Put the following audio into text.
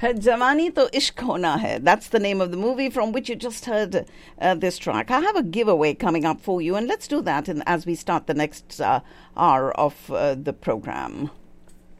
Jawani To Ishq Hona Hai. That's the name of the movie from which you just heard this track. I have a giveaway coming up for you, and let's do that as we start the next hour of the program.